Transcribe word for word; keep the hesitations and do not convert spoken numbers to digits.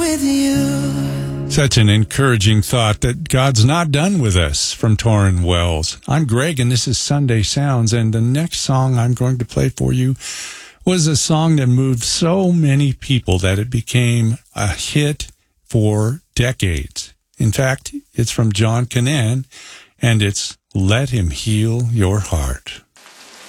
with you. Such an encouraging thought that God's not done with us, from Torrin Wells. I'm Greg, and this is Sunday Sounds, and the next song I'm going to play for you was a song that moved so many people that it became a hit for decades. In fact, it's from John Canaan, and it's Let Him Heal Your Heart.